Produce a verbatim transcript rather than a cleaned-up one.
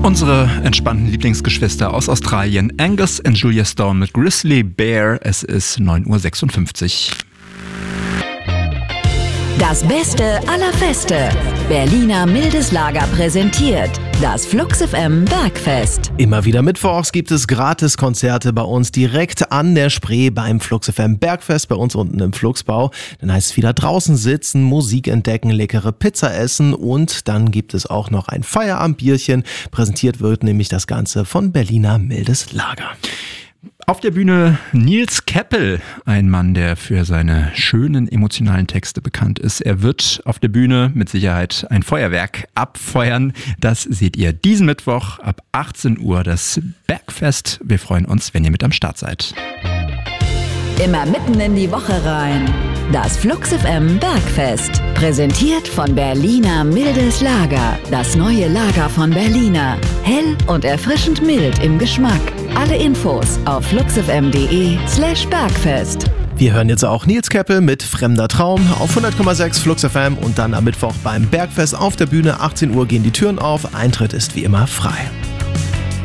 Unsere entspannten Lieblingsgeschwister aus Australien, Angus und Julia Stone mit Grizzly Bear. Es ist neun Uhr sechsundfünfzig. Das Beste aller Feste. Berliner Mildes Lager präsentiert das Flux F M Bergfest. Immer wieder mittwochs gibt es Gratiskonzerte bei uns direkt an der Spree beim Flux F M Bergfest, bei uns unten im Fluxbau. Dann heißt es wieder draußen sitzen, Musik entdecken, leckere Pizza essen und dann gibt es auch noch ein Feierabendbierchen. Präsentiert wird nämlich das Ganze von Berliner Mildes Lager. Auf der Bühne Nils Keppel, ein Mann, der für seine schönen emotionalen Texte bekannt ist. Er wird auf der Bühne mit Sicherheit ein Feuerwerk abfeuern. Das seht ihr diesen Mittwoch ab achtzehn Uhr, das Bergfest. Wir freuen uns, wenn ihr mit am Start seid. Immer mitten in die Woche rein. Das Flux F M Bergfest. Präsentiert von Berliner Mildes Lager. Das neue Lager von Berliner. Hell und erfrischend mild im Geschmack. Alle Infos auf fluxfm.de slash Bergfest. Wir hören jetzt auch Nils Keppel mit Fremder Traum auf hundert Komma sechs Flux F M und dann am Mittwoch beim Bergfest auf der Bühne. achtzehn Uhr gehen die Türen auf. Eintritt ist wie immer frei.